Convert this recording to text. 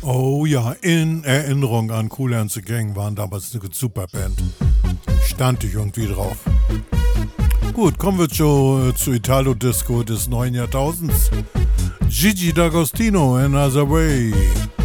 Oh ja, in Erinnerung an Kool and the Gang waren damals eine super Band. Stand ich irgendwie drauf. Gut, kommen wir zu Italo-Disco des neuen Jahrtausends. Gigi D'Agostino, Another Way.